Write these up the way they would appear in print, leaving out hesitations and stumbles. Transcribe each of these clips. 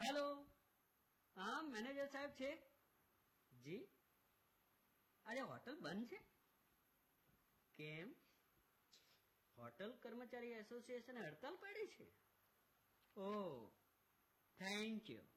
Hello, હા manager સાહેબ છે જી. આજે હોટલ બંધ છે કેમ? હોટલ કર્મચારી એસોસિએશને હડતાલ પાડી છે? ઓહ, થેન્ક યુ.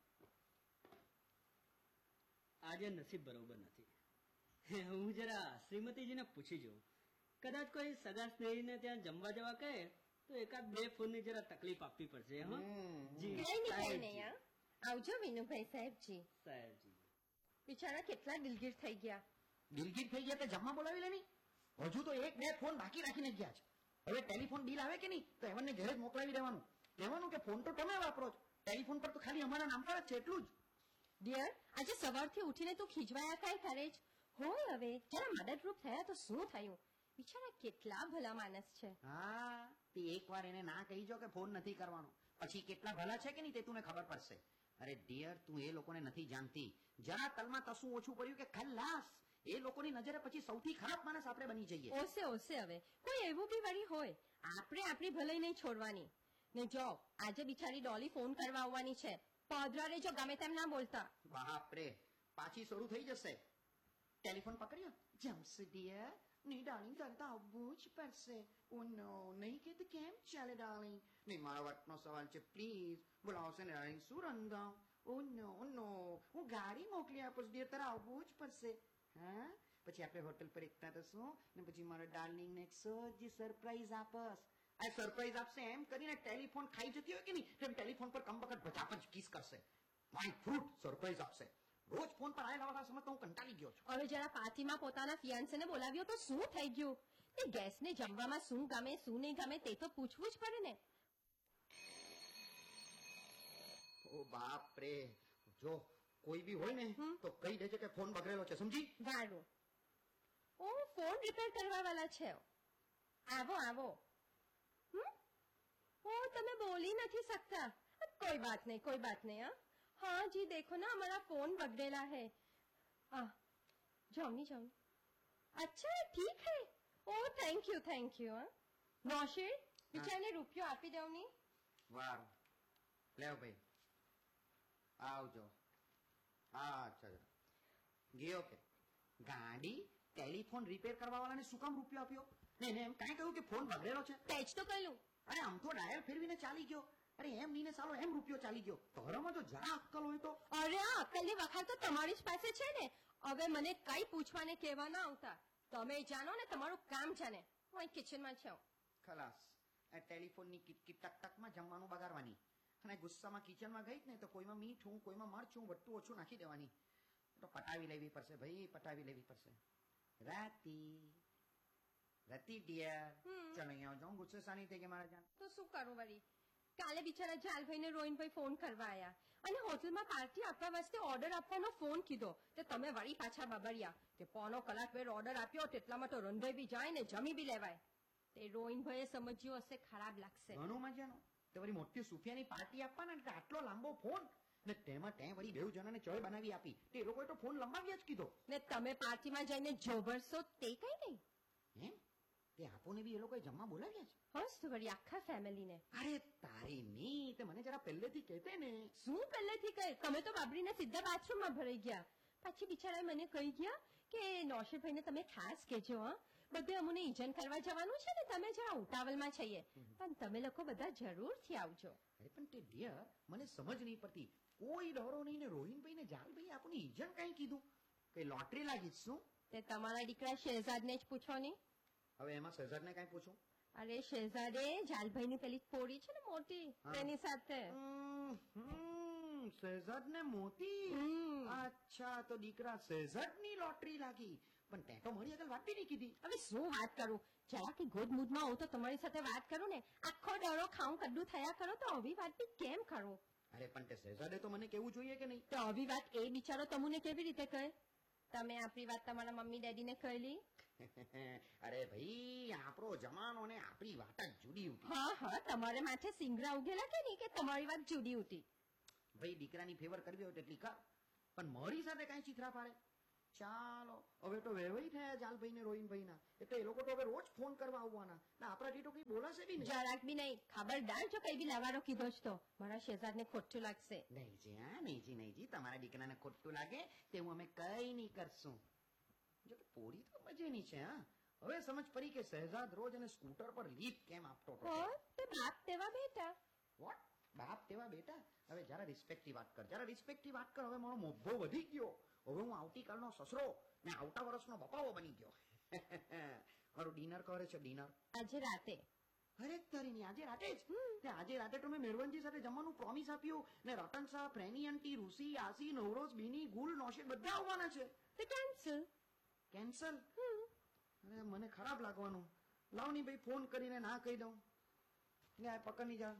આજે નસીબ બરોબર નથી. હું જરા શ્રીમતીજીને પૂછી જોઉં. કદાચ કોઈ સગા સ્નેહીને ત્યાં જમવા જવા કહે તો એકાદ બે ફોનની જરા તકલીફ આપવી પડશે. કઈ નહીં. આવજો વિનુભાઈ સાહેબજી. સાહેબજી બિચારા કેટલા દિલગીર થઈ ગયા. દિલગીર થઈ ગયા તો જમવા બોલાવી લેની. હજુ તો એક બે ફોન બાકી રાખીને ગયા છે. હવે ટેલિફોન બિલ આવે કે નહીં તો એમને ઘરે જ મોકલાવી દેવાનું. કહેવાનું કે ફોન તો તમે વાપરો છો, ટેલિફોન પર તો ખાલી અમારા નામ પર જ છે એટલું જ. ડિયર, આજે સવારથી ઉઠીને તું ખીજવાયા કઈ કરે જ હોય. હવે જરા મદદરૂપ થયા તો શું થયું? બિચારા કેટલા ભલા માણસ છે. હા, તે એકવાર એને ના કહી જો કે ફોન નથી કરવાનો, પછી કેટલા ભલા છે કે નહીં તે તુને ખબર પડશે. અરે ડિયર, તું એ લોકોને નથી જાણતી. જરા તલમાં તસું ઓછું પડ્યું કે ખલ્લાસ. એ લોકોની નજરે પછી સૌથી ખરાબ માણસ આપણે બની જઈએ. ઓસે ઓસે, હવે કોઈ એવું બી વળી હોય. આપણે આપણી ભલાઈ નહીં છોડવાની. ને જો આજે બિચારી ડોલી ફોન કરવા આવવાની છે. પધરારે જો ગમે તેમ ના બોલતા. બાપરે, પાછી શરૂ થઈ જશે. ટેલિફોન પકડ્યો. જમશે ડિયર, નહીં ડાર્લિંગ, તારે તો આવવું જ પડશે. ઓ નો, નહીં કે તો કેમ ચાલે ડાર્લિંગ? નહીં, મારા વાતનો સવાલ છે, પ્લીઝ બોલાવશે ને ડાર્લિંગ. શું રંગાવ? ઓ નો, હું ગાડી મોકલી આપું ડિયર, તારે આવવું જ પડશે. હા, પછી આપણે હોટલ પર એકતા થશું ને પછી મારા ડાર્લિંગ ને એક સજી સરપ્રાઈઝ આપસ. આ સરપ્રાઈઝ આપશે એમ કરીને ટેલિફોન ખાઈ જતી હોય કે નહીં, તેમ ટેલિફોન પર કમબખત ભજાપજ કિસ કરશે. માય ફ્રૂટ સરપ્રાઈઝ આપશે. રોજ ફોન પર આયેલા વાળા સમય તો હું કંટાળી ગયો છું. હવે જરા પાર્ટીમાં પોતાના ફિયાન્સેને બોલાવ્યો તો શું થઈ ગયું? તે ગેસને જમવામાં શું ગમે શું નહીં ગમે તે તો પૂછવું જ પડે ને. ઓ બાપ રે, જો કોઈ બી હોય ને તો કહી દેજે કે ફોન બગડેલો છે, સમજી? વારું. ઓ, ફોન રિપેર કરવા વાળા છે. આવો આવો. ઓ, તમે બોલી નથી सकता. कोई बात नहीं, कोई बात नहीं. हाँ जी, देखो ना हमारा फोन बगड़ेला है. जाओ नहीं. अच्छा, ठीक है. ओ, थैंक यू. नौशीर, बिचारे રૂપિયો આપી દઉં ની. વારું, લેવ ભાઈ, આવજો. હા, અચ્છા, ગયો કે ગાડી ટેલિફોન રિપેર કરવા વાળાને શું કામ રૂપિયો આપ્યો? ને એને એમ કાંઈ કહ્યું કે ફોન બગડેલો છે? તેજ તો કહ્યું. અરે આમ તો ડાયલ ફેરવીને ચાલી ગયો. અરે એમ નહીં ને સાલો એમ રૂપિયો ચાલી ગયો. તોરામાં જો જરા અક્કલ હોય તો. અરે આ અક્કલની વખાણ તો તમારી જ પાસે છે ને. હવે મને કઈ પૂછવાને કહેવા ના આવતા. તમે જાણો ને તમારું કામ જાણે. હું અહીં કિચનમાં છું. ખલાસ. આ ટેલિફોનની કિટકિટ ટક ટકમાં જમવાનું બગાડવાની અને ગુસ્સામાં કિચનમાં ગઈ ને તો કોઈમાં મીઠું કોઈમાં મરચું વટ્ટું ઓછું નાખી દેવાની. તો પટાવી લેવી પડશે ભાઈ, પટાવી લેવી પડશે. રતી ડિયર, ચાલો અહીંયા જાઉં. ગુસ્સે સાની થઈ કે મારા જાન. તો શું કરું વળી? કાલે બિચારા જાલભાઈ ને રોહિનભાઈ ફોન કરવા આવ્યા અને હોટલમાં પાર્ટી આપવા વાસ્તે ઓર્ડર આપવાનો ફોન કીધો. તે તમે વળી પાછા બબડ્યા કે 1.5 કલાક વેર ઓર્ડર આપ્યો, તેટલામાં તો રંધાઈ બી જાય ને જમી બી લેવાય. તે રોહિનભાઈએ સમજ્યું હશે ખરાબ લાગશે. ઘણું મજાનું. તો વળી મોટી સુફિયાની પાર્ટી આપવાના એટલે આટલો લાંબો ફોન ને તેમાં તે વળી બેઉ જણાને ચોય બનાવી આપી. તે લોકોએ તો ફોન લંબાવ્યા જ કીધો. ને તમે પાર્ટીમાં જઈને જોભરશો તે કઈ નહીં. એમ તે આપોને બી એ લોકોએ જમવા બોલાવ્યા છે? હસ તો વળી આખા ફેમિલીને. અરે તારી ની, તે મને જરા પહેલેથી કહેતે ને. શું પહેલેથી કહે? તમે તો બાબરીને સીધા બાથરૂમમાં ભરાઈ ગયા. પછી બિચારાએ મને કહી ગયા કે નૌશીરભાઈને તમે ખાસ કહેજો. બધે અમને ઇજન કરવા જવાનું છે ને, તમે જરા ઉતાવળમાં છીએ, પણ તમે લોકો બધા જરૂરથી આવજો. અરે પણ તે ડિયર, મને સમજ નહીં પડતી. કોઈ ડરો નહીં ને રોહિનભાઈ ને જાલભાઈ આપણને ઇજન કઈ કીધું? કઈ લોટરી લાગી શું? તે તમારા દીકરા શહેજાદને જ પૂછો ને. હવે એમાં શહેજાદને કઈ પૂછું? અરે શહેજાદે જાલભાઈની પેલી પોરી છે ને મોટી, તેની સાથે. શહેજાદને મોતી? અચ્છા, તો દીકરા શહેજાદની લોટરી લાગી. પણ તે તો મારી આગળ વાત બી નહીં કીધી. હવે શું વાત કરું? જરા કે ગોદ મૂડમાં હોઉં તો તમારી સાથે વાત કરું ને. આખો ડરો ખાઉં કડ્ડું થયા કરો તો આવી વાત બી કેમ કરું? અરે પણ તે શહેજાદે તો મને કેવું જોઈએ કે નહીં? તો આવી વાત એ બિચારો તમને કેવી રીતે કહે? તમે આપણી વાત તમારા મમ્મી ડેડીને કહેલી? અરે ભાઈ, આપણો જમાનો ને આપણી વાત જ જુદી ઉઠી. હા, તમારે માથે સિંગરા ઉગેલા કે નહીં કે તમારી વાત જુદી ઉઠી? ભાઈ દીકરાની ફેવર કરવી હોય તેટલી કર, પણ મારી સાથે કઈ ચીથરા પાડે. ચાલો હવે તો વહેવાઈ થયા જાલભાઈ ને રોહિનભાઈના, એટલે એ લોકો તો હવે રોજ ફોન કરવા આવવાના ને આપણાથી તો કઈ બોલાશે બી નહીં. જરાક બી નહીં, ખબરદાર જો કઈ બી લાવવાનો કીધો જ તો મારા શહેજાદને ખોટું લાગશે. નહીજી, હા નહીજી, તમારા દીકરાને ખોટું લાગે તેવું અમે કઈ નહીં કરશું. જો કે પોરી તો મજેની છે. હા, હવે સમજ પડી કે શહેજાદ રોજ અને સ્કૂટર પર લીપ કેમ આપતો હતો. તે બાપ તેવા બેટા. વોટ? બાપ તેવા બેટા? હવે જરા રિસ્પેક્ટથી વાત કર, જરા રિસ્પેક્ટથી વાત કર. હવે મારો મોભો વધી ગયો. હવે હું આવતીકાલનો સસરો ને આવતા વર્ષનો બપાવો બની ગયો. મારું ડિનર કરે છે, ડિનર આજે રાતે. અરે તારીની આજે રાતે જ? તે આજે રાતે તો મેં મેરવનજી સાથે જમવાનું પ્રોમિસ આપ્યું ને રતન શાહ, પ્રેની આંટી, ઋષિ, આસી, નવરોજ, બીની, ગુલ, નૌશેદ બધા આવવાના છે. તે કેન્સલ. કેન્સલ? અરે મને ખરાબ લાગવાનું. લાવ ની ભાઈ ફોન કરીને ના કહી દઉં. ને આ પકડની જા.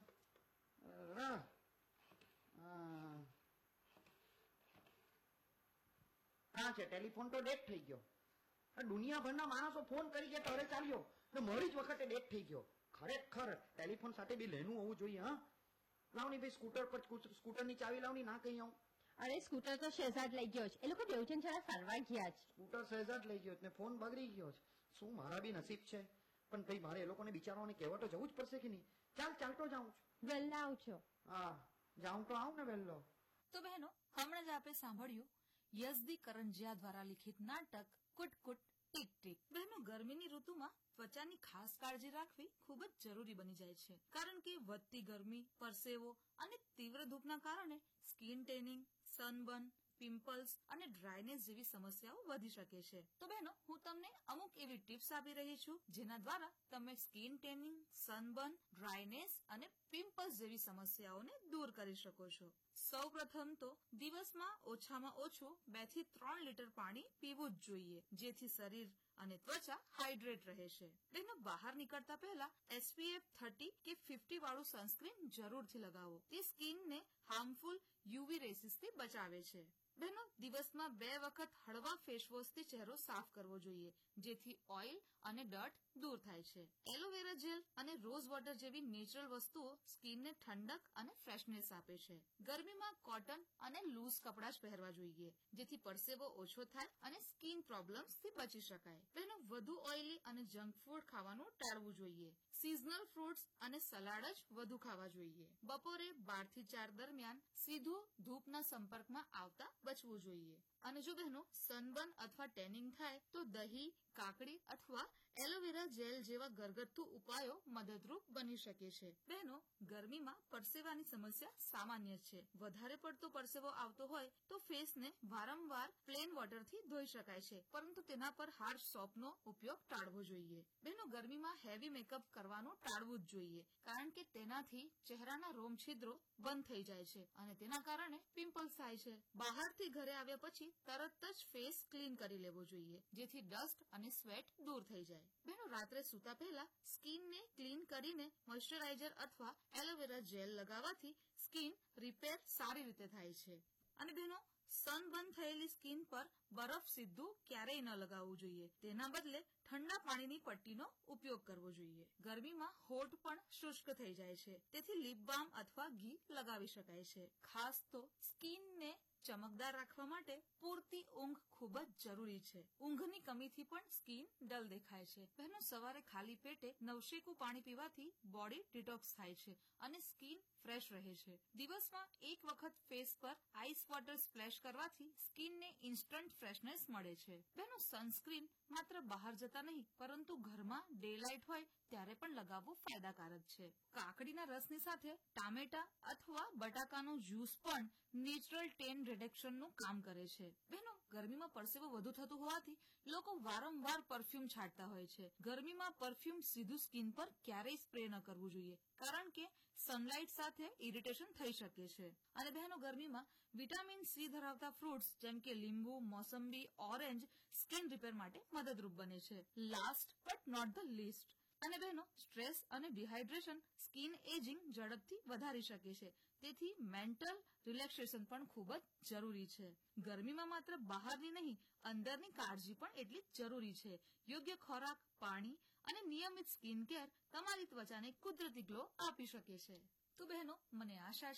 હા છે, ટેલિફોન તો ડેટ થઈ ગયો. દુનિયાભરના માણસો ફોન કરી ગયા તો ચાલ્યો ને મારી જ વખતે ડેટ થઈ ગયો. ખરેખર ટેલિફોન સાથે બી લેનું હોવું જોઈએ. હા, લાવ ની ભાઈ સ્કૂટર પર સ્કૂટરની ચાવી લાવની ના કહી આવું. અરે સ્કૂટર તો શહેજાદ લઈ ગયો છે, એ લોકો બેઉજન જરા ફરવા ગયા છે. સ્કૂટર શહેજાદ લઈ ગયો ને ફોન બગડી ગયો છે. શું મારા બી નસીબ છે, પણ ભાઈ મારે એ લોકોને બિચારાઓને કહેવા તો જવું જ પડશે કે નહીં. ચાલતો જાઉં છું. વહેલા આવજો. હા, જાઉં તો આવું ને વહેલો. તો બહેનો, હમણાં જ આપણે સાંભળ્યું યઝદી કરંજિયા દ્વારા લિખિત નાટક કુટ-કુટ ટીક-ટીક. બહેનો, ગરમીની ઋતુમાં ત્વચાની ખાસ કાળજી રાખવી ખૂબ જ જરૂરી બની જાય છે, કારણ કે વધતી ગરમી, પરસેવો અને તીવ્ર ધૂપના કારણે સ્કિન ટેનિંગ, સનબર્ન, પિમ્પલ્સ અને ડ્રાયનેસ જેવી સમસ્યાઓ વધી શકે છે. તો બહેનો, હું તમને અમુક એવી ટિપ્સ આપી રહી છું જેના દ્વારા તમે સ્કિન ટેનિંગ, સનબર્ન, ડ્રાયનેસ અને પિમ્પલ્સ જેવી સમસ્યાઓને દૂર કરી શકો છો. સૌપ્રથમ તો દિવસમાં ઓછામાં ઓછું 2 થી 3 લીટર પાણી પીવું જ જોઈએ, જેથી શરીર અને ત્વચા હાઇડ્રેટ રહે છે. બહેનો, બહાર નીકળતા પહેલા SPF 30 કે 50 વાળું સનસ્ક્રીન જરૂરથી લગાવો. તે સ્કિનને હાર્મફુલ યુવી રેસીસથી બચાવે છે. બહેનો, દિવસમાં 2 વખત હળવા ફેસવોશથી ચહેરો સાફ કરવો જોઈએ, જેથી ઓઇલ અને ડર્ટ દૂર થાય છે. એલોવેરા જેલ અને રોઝ વોટર જેવી નેચરલ વસ્તુઓ સ્કિનને ઠંડક અને ફ્રેશનેસ આપે છે. ગરમીમાં કોટન અને લૂઝ કપડાં જ પહેરવા જોઈએ, જેથી પરસેવો ઓછો થાય અને સ્કિન પ્રોબ્લેમ્સથી બચી શકાય. બહેનો, વધુ ઓઇલી અને જંક ફૂડ ખાવાનું ટાળવું જોઈએ. સિઝનલ ફ્રૂટ્સ અને સલાડ જ વધુ ખાવા જોઈએ. બપોરે 12 થી 4 દરમિયાન સીધું ધૂપના સંપર્કમાં આવતા બચવું જોઈએ. અને જો બહેનો સનબર્ન અથવા ટેનિંગ થાય તો દહીં, કાકડી અથવા એલોવેરા જેલ જેવા ઘરગથ્થુ ઉપાયો મદદરૂપ બની શકે છે. બહેનો, ગરમીમાં પરસેવાની સમસ્યા સામાન્ય છે. વધારે પડતો પરસેવો આવતો હોય તો ફેસને વારંવાર પ્લેન વોટરથી ધોઈ શકાય છે, પરંતુ તેના પર હાર્શ સોપનો ઉપયોગ ટાળવો જોઈએ. બહેનો, ગરમીમાં હેવી મેકઅપ કરવાનું ટાળવું જ જોઈએ, કારણ કે તેનાથી ચહેરાના રોમ છિદ્રો બંધ થઈ જાય છે અને તેના કારણે પિમ્પલ્સ થાય છે. બહારથી ઘરે આવ્યા પછી તરત જ ફેસ ક્લીન કરી લેવો જોઈએ, જેથી ડસ્ટ અને સ્વેટ દૂર થઈ જાય. બહેનો, રાત્રે સૂતા પહેલા સ્કિનને ક્લીન કરીને મોઇશ્ચરાઇઝર અથવા એલોવેરા જેલ લગાવવાથી સ્કિન રિપેર સારી રીતે થાય છે. અને બહેનો, સનબર્ન થયેલી સ્કિન પર બરફ સીધું ક્યારેય ન લગાવવું જોઈએ. તેના બદલે ઠંડા પાણીની પટ્ટીનો ઉપયોગ કરવો જોઈએ. ગરમીમાં હોઠ પણ શુષ્ક થઈ જાય છે, તેથી લિપ બામ અથવા ઘી લગાવી શકાય છે. ખાસ તો સ્કિનને ચમકદાર રાખવા માટે પૂરતી ઊંઘ ખૂબ જ જરૂરી છે. ઊંઘની કમીથી પણ સ્કિન ડલ દેખાય છે. બહેનો, સવારે ખાલી પેટે નવશેકું પાણી પીવાથી બોડી ડિટોક્સ થાય છે અને સ્કિન ફ્રેશ રહે છે. દિવસમાં 1 વખત ફેસ પર આઈસ વોટર સ્પ્લેશ કરવાથી સ્કિનને ઇન્સ્ટન્ટ ફ્રેશનેસ મળે છે. બહેનો, સનસ્ક્રીન માત્ર બહાર જતા નહીં, પરંતુ ઘરમાં ડે લાઇટ હોય ત્યારે પણ લગાવવું ફાયદાકારક છે. કાકડીના રસની સાથે ટામેટા અથવા બટાકાનો જ્યુસ પણ નેચરલ ટેન રિડક્શનનું કામ કરે છે. બહેનો, ગરમીમાં પરસેવો વધુ થતું હોવાથી લોકો વારંવાર પરફ્યુમ છાંટતા હોય છે. ગરમીમાં પરફ્યુમ સીધું સ્કિન પર ક્યારેય સ્પ્રે ન કરવું જોઈએ, કારણ કે સનલાઇટ સાથે ઇરિટેશન થઈ શકે છે. અને બહેનો, ગરમીમાં વિટામિન સી ધરાવતા ફ્રૂટ્સ જેમ કે લીંબુ, મોસંબી, ઓરેન્જ સ્કિન રિપેર માટે મદદરૂપ બને છે. Last but not the list. અને બહેનો, સ્ટ્રેસ અને ડિહાઇડ્રેશન સ્કિન એજિંગ ઝડપથી વધારી શકે છે, તેથી મેન્ટલ રિલેક્સેશન પણ ખૂબ જ જરૂરી છે. ગરમીમાં માત્ર બહારની નહીં, અંદરની કાળજી પણ એટલી જ જરૂરી છે. યોગ્ય ખોરાક, પાણી અને નિયમિત સ્કિન કેર તમારી ત્વચાને કુદરતી ગ્લો આપી શકે છે. તો બહેનો, મને આશા છે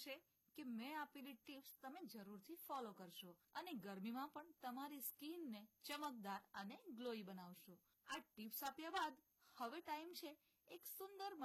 કે મેં આપેલી ટિપ્સ તમે જરૂરથી ફોલો કરશો અને ગરમીમાં પણ તમારી સ્કિનને ચમકદાર અને ગ્લોઈ બનાવશો. આ ટિપ્સ આપ્યા બાદ હવે ટાઈમ છે એક સુંદર